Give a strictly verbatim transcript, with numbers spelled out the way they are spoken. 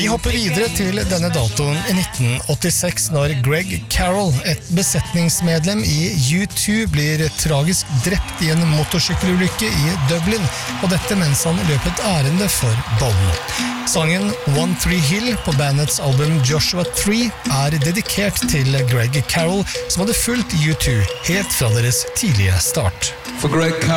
Vi hopper videre til denne datoen i nitten åttiseks når Greg Carroll, et besetningsmedlem i U to, blir tragisk drept i en motorsykkelulykke i Dublin, og dette mens han løp et ærende for Bono. Sangen One Tree Hill på bandets album Joshua Tree er dedikert til Greg Carroll, som hadde fulgt U to helt fra deres tidlige start. For Greg Carroll